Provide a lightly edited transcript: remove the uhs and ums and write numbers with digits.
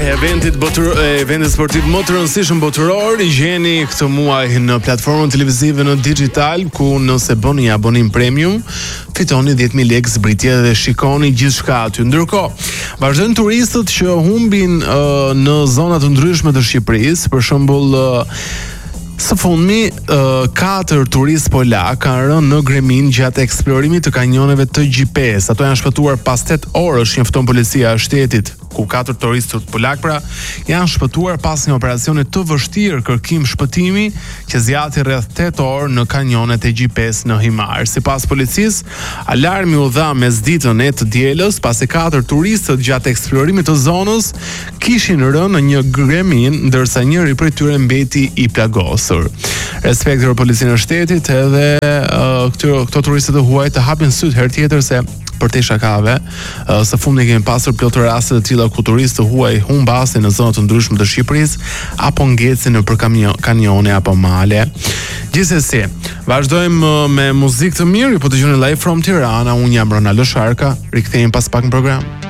eventit sportiv më të rëndësishëm botëror i gjeni këtë muaj në platformën televizive në digital, ku nëse bëni abonim premium fitoni 10.000 lekë zbritje dhe shikoni gjithçka aty. Ndërkohë, vazhdojnë turistët që humbin në zona të ndryshme të Shqipërisë, për shembull së fundmi, 4 turistë polak kanë rënë në gremin gjatë eksplorimit të kanjoneve të GPS. Ato janë shpëtuar pas 8 orësh, njofton policia e shtetit, ku 4 turistë polak janë shpëtuar pas një operacioni të vështirë kërkim shpëtimi që zgjati rreth 8 orë në kanjonet e GPS në Himar. Sipas policisë, alarmi u dha mesditën e të dielës, pasi 4 turistët gjatë eksplorimit të zonës kishin rënë në një gremin, ndërsa njëri prej tyre mbeti i plagosur. Respekt për policinë e shtetit, edhe këto turistët e huaj të hapin syt herë tjetër se për te shakave, së fundi kemi pasur plotë raste të tilla ku turistë huaj humbasin në zona të ndryshme të Shqipërisë apo ngecin nëpër kanjone apo male. Gjithsesi, vazhdojmë me muzikë të mirë, po dëgjoni live from Tirana. Unë jam Ronaldo Sharka, rikthehemi pas pak në program.